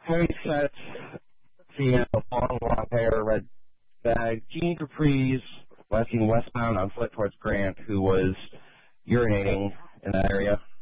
heavy set, female, long hair, red bag, jean capris, westbound on foot towards Grant, who was urinating in that area.